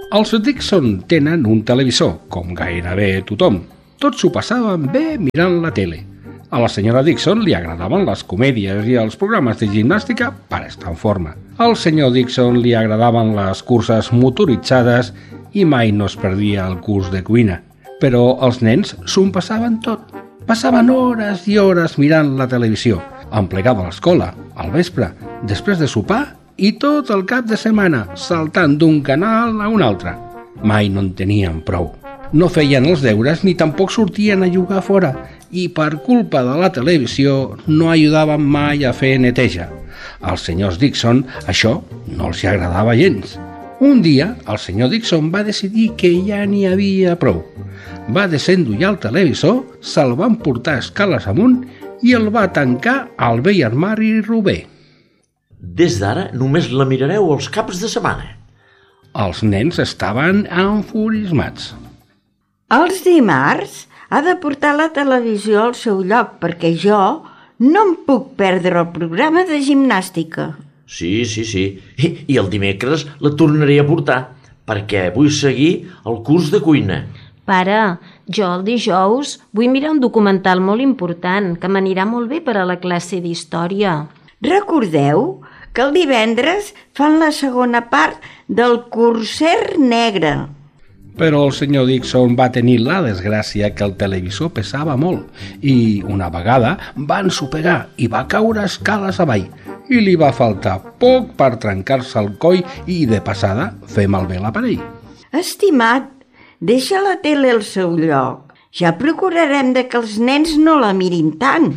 Els Dixon tenen un televisor, com gairebé tothom. Tots s'ho passaven bé mirant la tele. A la senyora Dixon li agradaven les comèdies i els programes de gimnàstica per estar en forma. Al senyor Dixon li agradaven les curses motoritzades i mai no es perdia el curs de cuina. Però els nens s'ho passaven tot. Passaven hores i hores mirant la televisió, en plegada a l'escola, al vespre, després de sopar i tot el cap de setmana, saltant d'un canal a un altre. Mai no en tenien prou. No feien els deures ni tampoc sortien a jugar fora i per culpa de la televisió no ajudaven mai a fer neteja. Als senyors Dixon això no els agradava gens. Un dia el senyor Dixon va decidir que ja n'hi havia prou. Va desendollar el televisor, se'l van portar escales amunt i el va tancar al vell armari rober. Des d'ara només la mirareu els caps de setmana. Els nens estaven enfurismats. Els dimarts ha de portar la televisió al seu lloc perquè jo no em puc perdre el programa de gimnàstica. Sí. I el dimecres la tornaré a portar perquè vull seguir el curs de cuina. Pare, jo el dijous vull mirar un documental molt important que m'anirà molt bé per a la classe d'història. Recordeu que el divendres fan la segona part del Corser Negre. Però el senyor Dixon va tenir la desgràcia que el televisor pesava molt i una vegada va ensopegar i va caure escales avall i li va faltar poc per trencar-se el coll i de passada fer malbé l'aparell. Estimat, deixa la tele al seu lloc. Ja procurarem de que els nens no la mirin tant.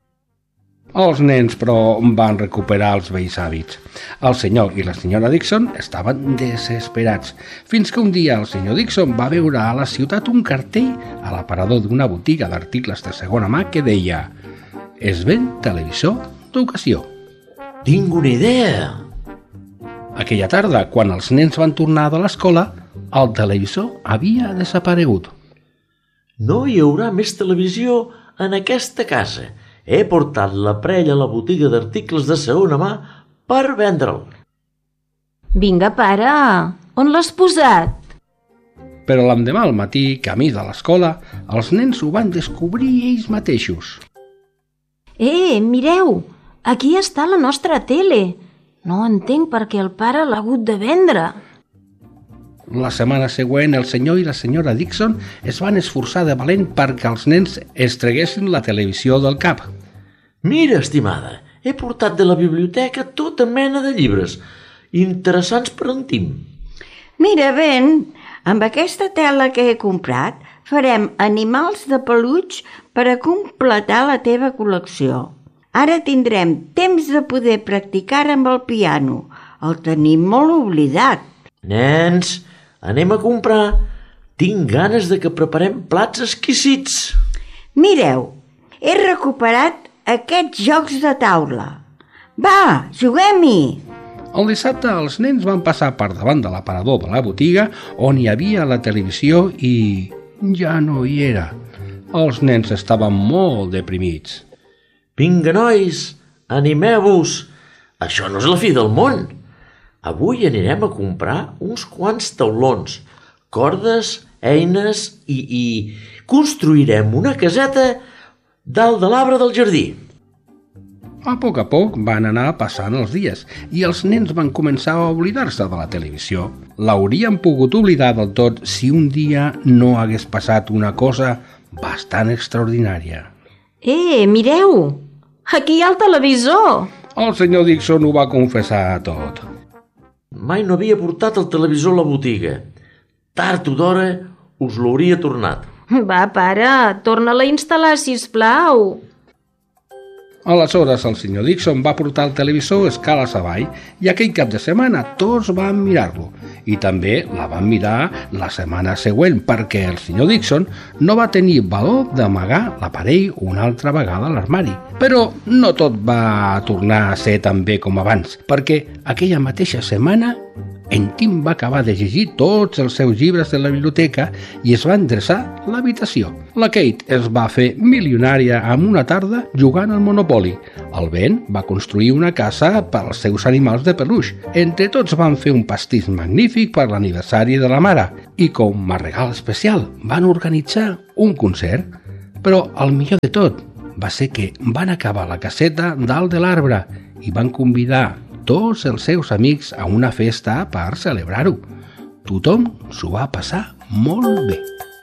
Els nens, però, van recuperar els vells hàbits. El senyor i la senyora Dixon estaven desesperats, fins que un dia el senyor Dixon va veure a la ciutat un cartell a l'aparador d'una botiga d'articles de segona mà que deia «Es ven televisor d'ocasió». Tinc una idea! Aquella tarda, quan els nens van tornar de l'escola, el televisor havia desaparegut. No hi haurà més televisió en aquesta casa. He portat l'aparell a la botiga d'articles de segona mà per vendre'l. Vinga, pare, on l'has posat? Però l'endemà al matí, camí de l'escola, els nens ho van descobrir ells mateixos. Mireu, aquí està la nostra tele. No entenc per què el pare l'ha hagut de vendre. La setmana següent, el senyor i la senyora Dixon es van esforçar de valent perquè els nens es treguessin la televisió del cap. Mira, estimada, he portat de la biblioteca tota mena de llibres interessants per en Tim. Mira, Ben, amb aquesta tela que he comprat farem animals de peluix per a completar la teva col·lecció. Ara tindrem temps de poder practicar amb el piano. El tenim molt oblidat. Nens, anem a comprar. Tinc ganes de que preparem plats exquisits. Mireu, he recuperat aquests jocs de taula. Va, juguem-hi! El dissabte els nens van passar per davant de l'aparador de la botiga on hi havia la televisió i ja no hi era. Els nens estaven molt deprimits. Vinga, nois, animeu-vos. Això no és la fi del món. Avui anirem a comprar uns quants taulons, cordes, eines i construirem una caseta dalt de l'arbre del jardí. A poc van anar passant els dies i els nens van començar a oblidar-se de la televisió. L'haurien pogut oblidar del tot si un dia no hagués passat una cosa bastant extraordinària. Mireu! Aquí hi ha el televisor! El senyor Dixon ho va confessar tot. Mai no havia portat el televisor a la botiga. Tard o d'hora us l'hauria tornat. Va, pare, torna-la a instal·lar, sisplau. Aleshores el senyor Dixon va portar el televisor escales avall i aquell cap de setmana tots van mirar-lo i també la van mirar la setmana següent perquè el senyor Dixon no va tenir valor d'amagar l'aparell una altra vegada a l'armari. Però no tot va tornar a ser tan bé com abans perquè aquella mateixa setmana En Tim va acabar de llegir tots els seus llibres de la biblioteca i es va endreçar l'habitació. La Kate es va fer milionària amb una tarda jugant al Monopoly. El Ben va construir una casa per als seus animals de peluix. Entre tots van fer un pastís magnífic per l'aniversari de la mare i, com a regal especial, van organitzar un concert. Però el millor de tot va ser que van acabar la caseta dalt de l'arbre i van convidar tots els seus amics a una festa per celebrar-ho. Tothom s'ho va passar molt bé.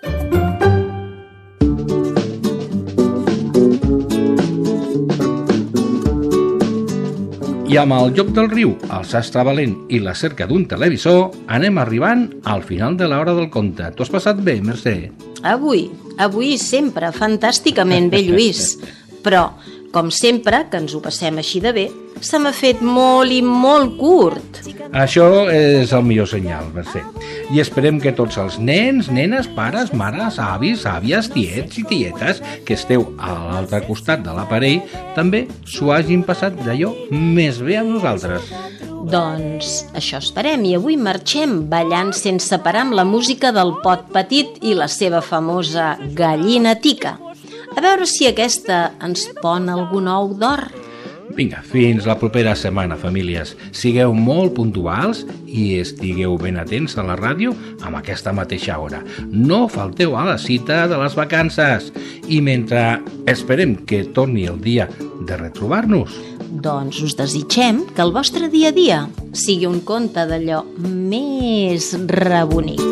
I amb el Joc del riu, el sastre valent i la cerca d'un televisor, anem arribant al final de l'hora del conte. T'ho has passat bé, Mercè? Avui sempre, fantàsticament bé, Lluís. Però, com sempre, que ens ho passem així de bé, se m'ha fet molt i molt curt. Això és el millor senyal, Mercè. I esperem que tots els nens, nenes, pares, mares, avis, àvies, tiets i tietes que esteu a l'altre costat de l'aparell també s'ho hagin passat d'allò més bé amb nosaltres. Doncs això esperem i avui marxem ballant sense parar amb la música del Pot Petit i la seva famosa Gallina Tica. A veure si aquesta ens pon algun ou d'or. Vinga, fins la propera setmana, famílies. Sigueu molt puntuals i estigueu ben atents a la ràdio amb aquesta mateixa hora. No falteu a la cita de les vacances. I mentre esperem que torni el dia de retrobar-nos, doncs us desitgem que el vostre dia a dia sigui un conte d'allò més rebonic.